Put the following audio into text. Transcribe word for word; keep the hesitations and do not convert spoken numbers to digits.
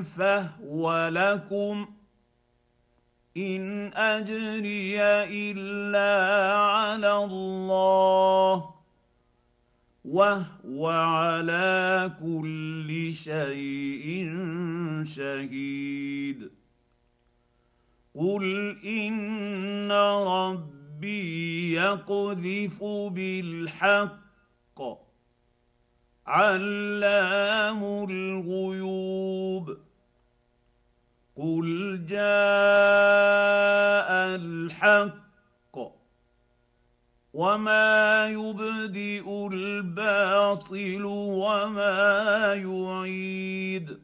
فهو لكم ان اجري الا على الله وهو على كل شيء شهيد. قل ان ربي يقذف بالحق علام الغيوب. قل جاء الحق وما يبدئ الباطل وما يعيد.